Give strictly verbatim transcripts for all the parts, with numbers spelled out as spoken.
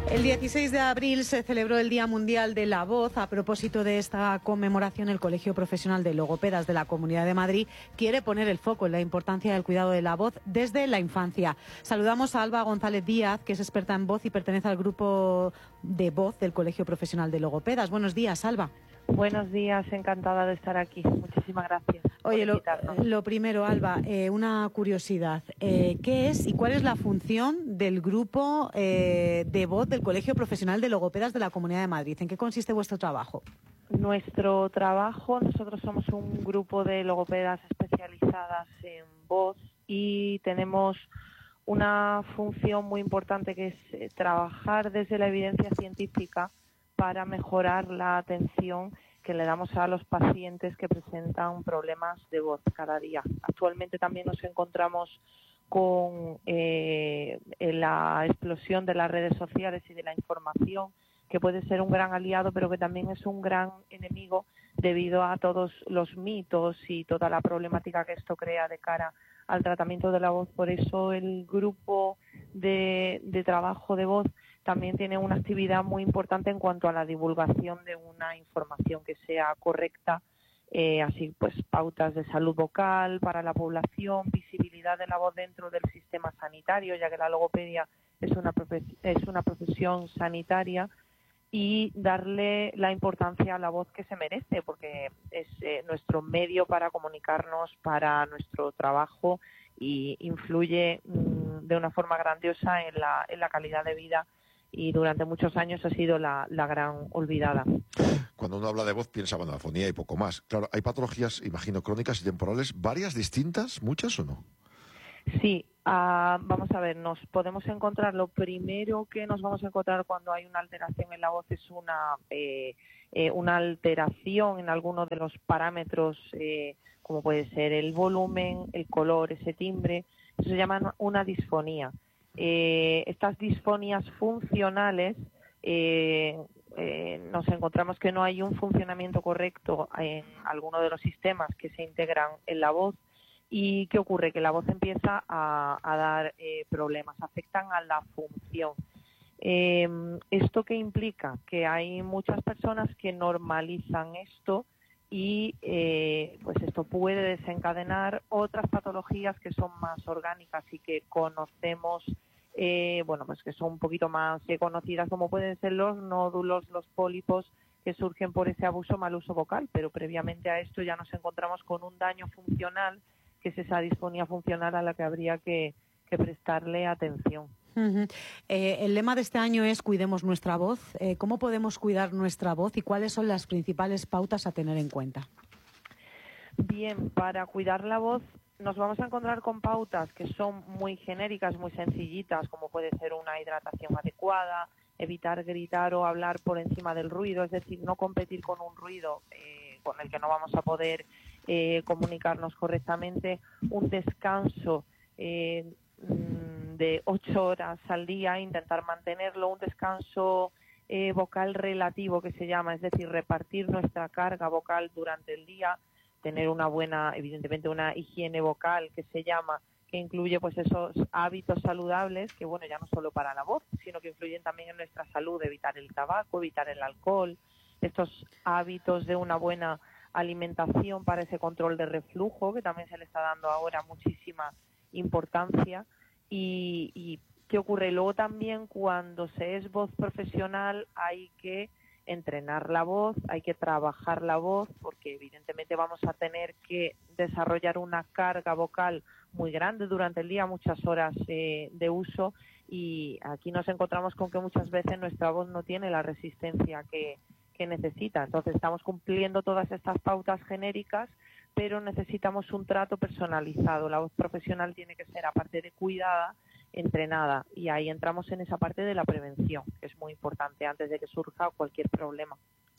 El dieciséis de abril se celebró el Día Mundial de la Voz. A propósito de esta conmemoración, el Colegio Profesional de Logopedas de la Comunidad de Madrid quiere poner el foco en la importancia del cuidado de la voz desde la infancia. Saludamos a Alba González Díaz, que es experta en voz y pertenece al grupo de voz del Colegio Profesional de Logopedas. Buenos días, Alba. Buenos días, encantada de estar aquí. Muchísimas gracias. Oye, lo, lo primero, Alba, eh, una curiosidad. Eh, ¿Qué es y cuál es la función del grupo eh, de voz del Colegio Profesional de Logopedas de la Comunidad de Madrid? ¿En qué consiste vuestro trabajo? Nuestro trabajo, nosotros somos un grupo de logopedas especializadas en voz y tenemos una función muy importante que es eh, trabajar desde la evidencia científica para mejorar la atención que le damos a los pacientes que presentan problemas de voz cada día. Actualmente también nos encontramos con eh, la explosión de las redes sociales y de la información, que puede ser un gran aliado, pero que también es un gran enemigo debido a todos los mitos y toda la problemática que esto crea de cara al tratamiento de la voz. Por eso el grupo de, de trabajo de voz también tiene una actividad muy importante en cuanto a la divulgación de una información que sea correcta, eh, así pues pautas de salud vocal para la población, visibilidad de la voz dentro del sistema sanitario, ya que la logopedia es una profe- es una profesión sanitaria, y darle la importancia a la voz que se merece, porque es eh, nuestro medio para comunicarnos, para nuestro trabajo, y influye mmm, de una forma grandiosa en la, en la calidad de vida, y durante muchos años ha sido la, la gran olvidada. Cuando uno habla de voz piensa, bueno, afonía y poco más. Claro, hay patologías, imagino, crónicas y temporales, varias, distintas, muchas o no. Sí, uh, vamos a ver, nos podemos encontrar, lo primero que nos vamos a encontrar cuando hay una alteración en la voz es una, eh, eh, una alteración en algunos de los parámetros, eh, como puede ser el volumen, el color, ese timbre. Eso se llama una disfonía. Eh, estas disfonías funcionales, eh, eh, nos encontramos que no hay un funcionamiento correcto en alguno de los sistemas que se integran en la voz. ¿Y qué ocurre? Que la voz empieza a, a dar eh, problemas, afectan a la función. Eh, ¿Esto qué implica? Que hay muchas personas que normalizan esto y eh, pues esto puede desencadenar otras patologías que son más orgánicas y que conocemos, eh, bueno, pues que son un poquito más eh, conocidas, como pueden ser los nódulos, los pólipos, que surgen por ese abuso, mal uso vocal, pero previamente a esto ya nos encontramos con un daño funcional, que es esa disfonía funcional a la que habría que, que prestarle atención. Uh-huh. Eh, el lema de este año es Cuidemos nuestra voz. Eh, ¿Cómo podemos cuidar nuestra voz y cuáles son las principales pautas a tener en cuenta? Bien, para cuidar la voz nos vamos a encontrar con pautas que son muy genéricas, muy sencillitas, como puede ser una hidratación adecuada, evitar gritar o hablar por encima del ruido, es decir, no competir con un ruido eh, con el que no vamos a poder eh, comunicarnos correctamente, un descanso eh, de ocho horas al día, intentar mantenerlo, un descanso eh, vocal relativo que se llama, es decir, repartir nuestra carga vocal durante el día, tener una buena, evidentemente una higiene vocal que se llama, que incluye pues esos hábitos saludables que, bueno, ya no solo para la voz, sino que influyen también en nuestra salud, evitar el tabaco, evitar el alcohol, estos hábitos de una buena alimentación para ese control de reflujo, que también se le está dando ahora muchísima importancia. Y, y ¿qué ocurre? Luego también cuando se es voz profesional hay que entrenar la voz, hay que trabajar la voz, porque evidentemente vamos a tener que desarrollar una carga vocal muy grande durante el día, muchas horas eh, de uso, y aquí nos encontramos con que muchas veces nuestra voz no tiene la resistencia que, que necesita. Entonces estamos cumpliendo todas estas pautas genéricas, pero necesitamos un trato personalizado. La voz profesional tiene que ser, aparte de cuidada, entrenada, y ahí entramos en esa parte de la prevención, que es muy importante antes de que surja cualquier problema.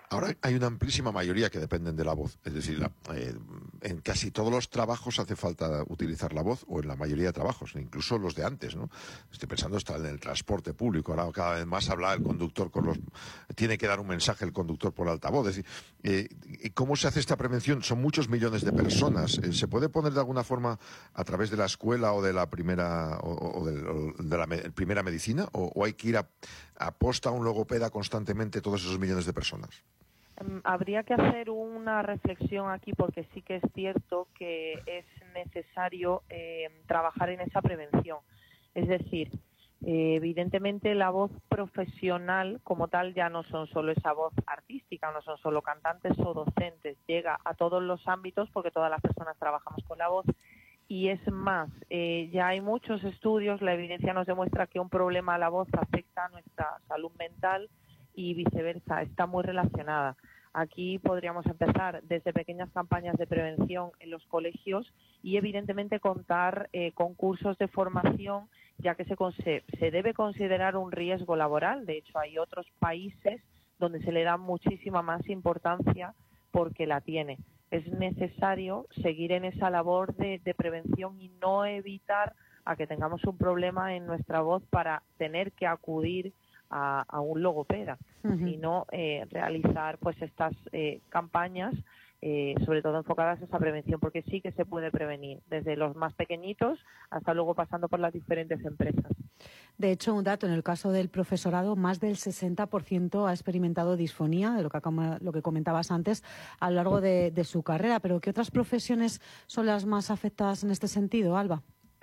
Ahora hay una amplísima mayoría que dependen de la voz, es decir, la, eh, en casi todos los trabajos hace falta utilizar la voz, o en la mayoría de trabajos, incluso los de antes, ¿no? Estoy pensando hasta en el transporte público, ahora cada vez más habla el conductor con los... Tiene que dar un mensaje el conductor por altavoz, es decir, eh, ¿cómo se hace esta prevención? Son muchos millones de personas, eh, ¿se puede poner de alguna forma a través de la escuela o de la primera, o, o de, o de la me, primera medicina, o, o hay que ir a, a posta a un logopeda constantemente todos esos millones de personas? Habría que hacer una reflexión aquí porque sí que es cierto que es necesario eh, trabajar en esa prevención. Es decir, eh, evidentemente la voz profesional como tal ya no son solo esa voz artística, no son solo cantantes o docentes, llega a todos los ámbitos porque todas las personas trabajamos con la voz. Y es más, eh, ya hay muchos estudios, la evidencia nos demuestra que un problema a la voz afecta a nuestra salud mental y viceversa, está muy relacionada. Aquí podríamos empezar desde pequeñas campañas de prevención en los colegios y evidentemente contar eh, con cursos de formación, ya que se, se debe considerar un riesgo laboral. De hecho, hay otros países donde se le da muchísima más importancia porque la tiene. Es necesario seguir en esa labor de, de prevención y no evitar a que tengamos un problema en nuestra voz para tener que acudir A, a un logopeda, uh-huh. sino eh, realizar pues estas eh, campañas, eh, sobre todo enfocadas a esa prevención, porque sí que se puede prevenir, desde los más pequeñitos hasta luego pasando por las diferentes empresas. De hecho, un dato, en el caso del profesorado, más del sesenta por ciento ha experimentado disfonía, de lo que, lo que comentabas antes, a lo largo de, de su carrera. Pero ¿qué otras profesiones son las más afectadas en este sentido, Alba?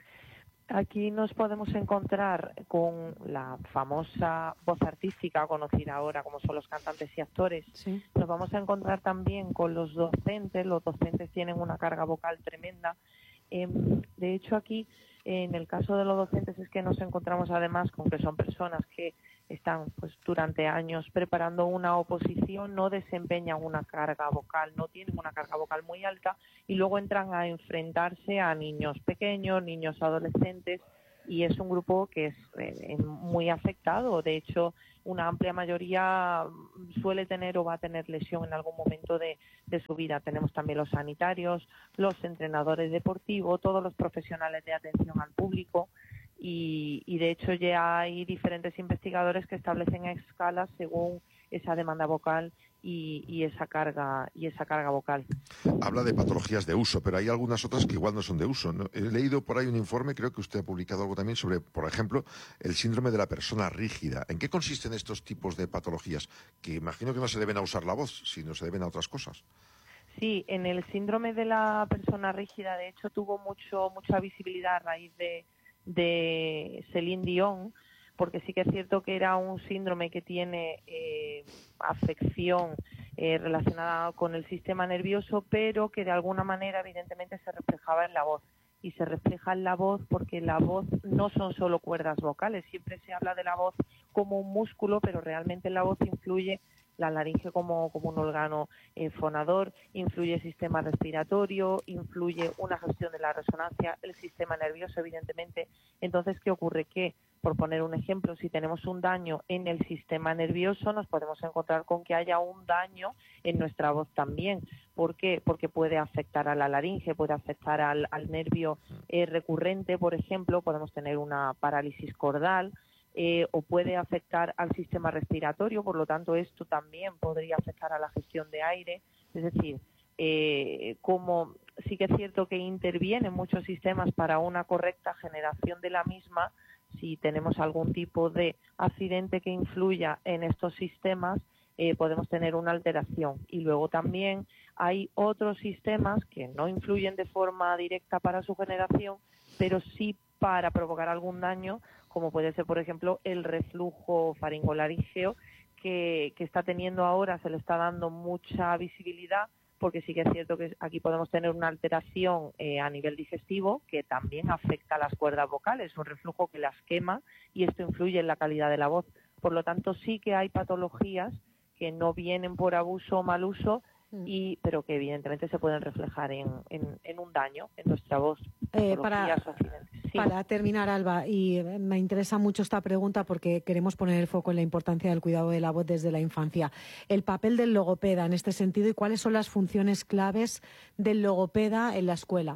Aquí nos podemos encontrar con la famosa voz artística, conocida ahora como son los cantantes y actores. Sí. Nos vamos a encontrar también con los docentes. Los docentes tienen una carga vocal tremenda. Eh, de hecho, aquí, en el caso de los docentes, es que nos encontramos además con que son personas que están pues durante años preparando una oposición, no desempeñan una carga vocal, no tienen una carga vocal muy alta y luego entran a enfrentarse a niños pequeños, niños adolescentes, y es un grupo que es eh, muy afectado. De hecho, una amplia mayoría suele tener o va a tener lesión en algún momento de, de su vida. Tenemos también los sanitarios, los entrenadores deportivos, todos los profesionales de atención al público. Y, y de hecho ya hay diferentes investigadores que establecen escalas según esa demanda vocal y, y esa carga y esa carga vocal. Habla de patologías de uso, pero hay algunas otras que igual no son de uso, ¿no? He leído por ahí un informe, creo que usted ha publicado algo también sobre, por ejemplo, el síndrome de la persona rígida. ¿En qué consisten estos tipos de patologías? Que imagino que no se deben a usar la voz, sino se deben a otras cosas. Sí, en el síndrome de la persona rígida, de hecho, tuvo mucho mucha visibilidad a raíz de de Celine Dion, porque sí que es cierto que era un síndrome que tiene eh, afección eh, relacionada con el sistema nervioso, pero que de alguna manera evidentemente se reflejaba en la voz. Y se refleja en la voz porque la voz no son solo cuerdas vocales, siempre se habla de la voz como un músculo, pero realmente en la voz influye la laringe como, como un órgano eh, fonador, influye el sistema respiratorio, influye una gestión de la resonancia, el sistema nervioso, evidentemente. Entonces, ¿qué ocurre? Que, por poner un ejemplo, si tenemos un daño en el sistema nervioso, nos podemos encontrar con que haya un daño en nuestra voz también. ¿Por qué? Porque puede afectar a la laringe, puede afectar al, al nervio eh, recurrente, por ejemplo, podemos tener una parálisis cordal, Eh, o puede afectar al sistema respiratorio, por lo tanto esto también podría afectar a la gestión de aire. Es decir, eh, como sí que es cierto que intervienen muchos sistemas para una correcta generación de la misma, si tenemos algún tipo de accidente que influya en estos sistemas, eh, podemos tener una alteración. Y luego también hay otros sistemas que no influyen de forma directa para su generación, pero sí para provocar algún daño, como puede ser, por ejemplo, el reflujo faringolaríngeo, que, que está teniendo ahora, se le está dando mucha visibilidad, porque sí que es cierto que aquí podemos tener una alteración eh, a nivel digestivo que también afecta a las cuerdas vocales, un reflujo que las quema y esto influye en la calidad de la voz. Por lo tanto, sí que hay patologías que no vienen por abuso o mal uso, y pero que evidentemente se pueden reflejar en, en, en un daño en nuestra voz. Eh, para, sí. para terminar, Alba, y me interesa mucho esta pregunta porque queremos poner el foco en la importancia del cuidado de la voz desde la infancia. El papel del logopeda en este sentido y cuáles son las funciones claves del logopeda en la escuela.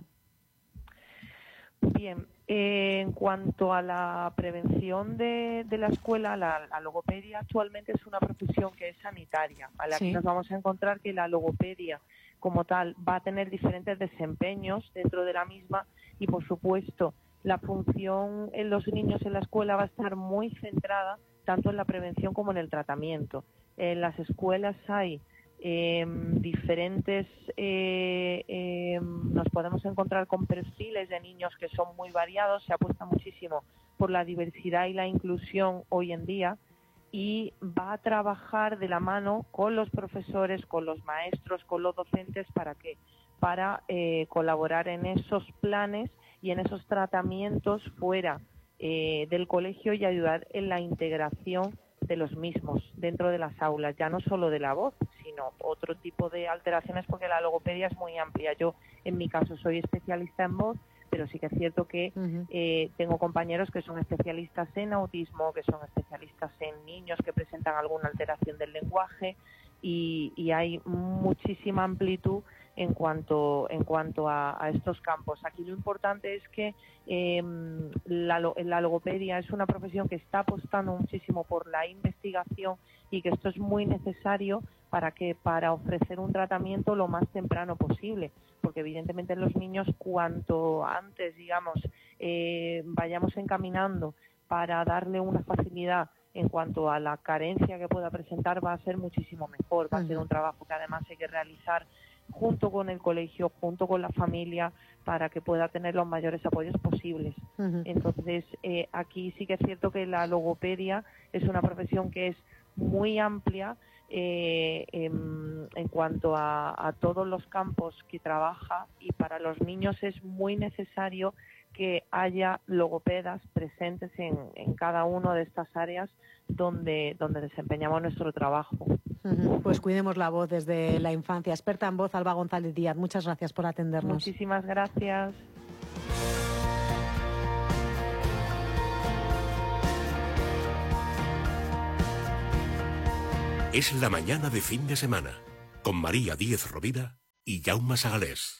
Bien, eh, en cuanto a la prevención de, de la escuela, la, la logopedia actualmente es una profesión que es sanitaria. ¿Vale? Aquí sí. Nos vamos a encontrar que la logopedia como tal va a tener diferentes desempeños dentro de la misma y, por supuesto, la función en los niños en la escuela va a estar muy centrada tanto en la prevención como en el tratamiento. En las escuelas hay Eh, diferentes, eh, eh, nos podemos encontrar con perfiles de niños que son muy variados, se apuesta muchísimo por la diversidad y la inclusión hoy en día y va a trabajar de la mano con los profesores, con los maestros, con los docentes, ¿para qué? Para eh, colaborar en esos planes y en esos tratamientos fuera eh, del colegio y ayudar en la integración de los mismos dentro de las aulas, ya no solo de la voz, sino otro tipo de alteraciones, porque la logopedia es muy amplia. Yo, en mi caso, soy especialista en voz, pero sí que es cierto que uh-huh. eh, tengo compañeros que son especialistas en autismo, que son especialistas en niños que presentan alguna alteración del lenguaje y, y hay muchísima amplitud en cuanto en cuanto a, a estos campos. Aquí lo importante es que eh, la, la logopedia es una profesión que está apostando muchísimo por la investigación y que esto es muy necesario para que para ofrecer un tratamiento lo más temprano posible, porque evidentemente en los niños cuanto antes, digamos, eh, vayamos encaminando para darle una facilidad en cuanto a la carencia que pueda presentar, va a ser muchísimo mejor, va a ser un trabajo que además hay que realizar junto con el colegio, junto con la familia, para que pueda tener los mayores apoyos posibles. Uh-huh. Entonces, eh, aquí sí que es cierto que la logopedia es una profesión que es muy amplia eh, en, en cuanto a, a todos los campos que trabaja y para los niños es muy necesario que haya logopedas presentes en, en cada una de estas áreas donde, donde desempeñamos nuestro trabajo. Uh-huh. Pues cuidemos la voz desde la infancia. Experta en voz, Alba González Díaz, muchas gracias por atendernos. Muchísimas gracias. Es la mañana de fin de semana, con María Díez Rovira y Jaume Sagalés.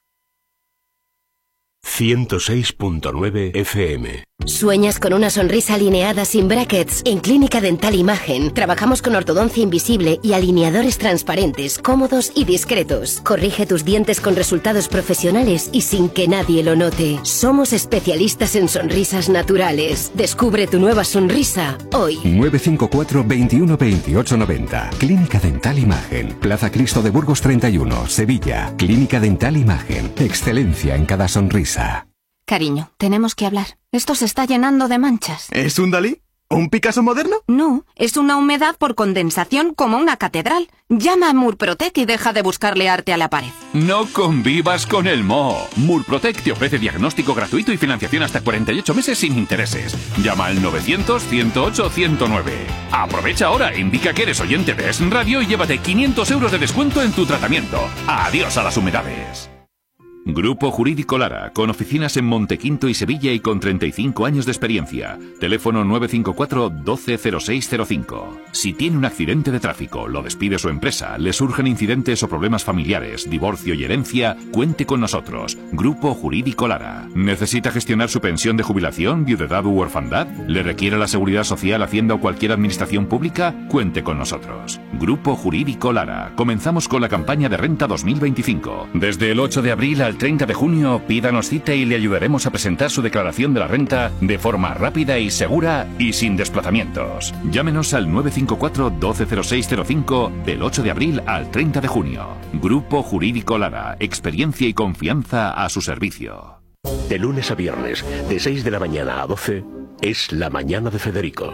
ciento seis punto nueve F M. ¿Sueñas con una sonrisa alineada sin brackets? En Clínica Dental Imagen trabajamos con ortodoncia invisible y alineadores transparentes, cómodos y discretos. Corrige tus dientes con resultados profesionales y sin que nadie lo note. Somos especialistas en sonrisas naturales. Descubre tu nueva sonrisa hoy. nueve cinco cuatro, veintiuno, veintiocho, noventa. Clínica Dental Imagen. Plaza Cristo de Burgos treinta y uno, Sevilla. Clínica Dental Imagen. Excelencia en cada sonrisa. Cariño, tenemos que hablar. Esto se está llenando de manchas. ¿Es un Dalí? ¿Un Picasso moderno? No, es una humedad por condensación como una catedral. Llama a Murprotec y deja de buscarle arte a la pared. No convivas con el moho. Murprotec te ofrece diagnóstico gratuito y financiación hasta cuarenta y ocho meses sin intereses. Llama al novecientos, ciento ocho, ciento nueve. Aprovecha ahora, indica que eres oyente de Es Radio y llévate quinientos euros de descuento en tu tratamiento. Adiós a las humedades. Grupo Jurídico Lara, con oficinas en Montequinto y Sevilla y con treinta y cinco años de experiencia. Teléfono nueve cinco cuatro, doce, cero seis cero cinco. Si tiene un accidente de tráfico, lo despide su empresa, le surgen incidentes o problemas familiares, divorcio y herencia, cuente con nosotros. Grupo Jurídico Lara. ¿Necesita gestionar su pensión de jubilación, viudedad u orfandad? ¿Le requiere la Seguridad Social, Hacienda o cualquier administración pública? Cuente con nosotros. Grupo Jurídico Lara. Comenzamos con la campaña de renta dos mil veinticinco. Desde el ocho de abril al treinta de junio, pídanos cita y le ayudaremos a presentar su declaración de la renta de forma rápida y segura y sin desplazamientos. Llámenos al nueve cinco cuatro, doce, cero seis cero cinco del ocho de abril al treinta de junio. Grupo Jurídico Lara, experiencia y confianza a su servicio. De lunes a viernes, de seis de la mañana a doce, es La Mañana de Federico.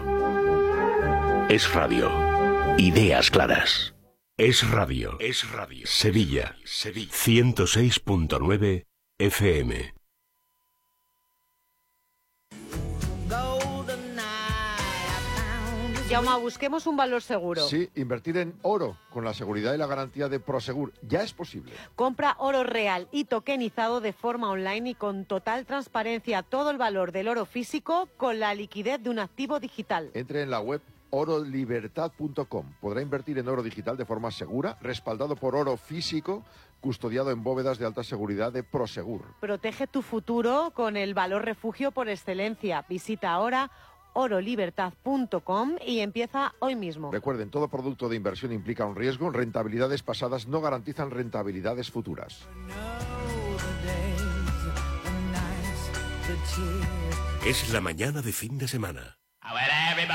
Es radio. Ideas claras. Es radio. Es radio. Sevilla. Sevilla. ciento seis punto nueve F M. Jaume, busquemos un valor seguro. Sí, invertir en oro con la seguridad y la garantía de Prosegur ya es posible. Compra oro real y tokenizado de forma online y con total transparencia todo el valor del oro físico con la liquidez de un activo digital. Entre en la web oro libertad punto com. Podrá invertir en oro digital de forma segura, respaldado por oro físico, custodiado en bóvedas de alta seguridad de Prosegur. Protege tu futuro con el valor refugio por excelencia. Visita ahora oro libertad punto com y empieza hoy mismo. Recuerden, todo producto de inversión implica un riesgo. Rentabilidades pasadas no garantizan rentabilidades futuras. Es la mañana de fin de semana.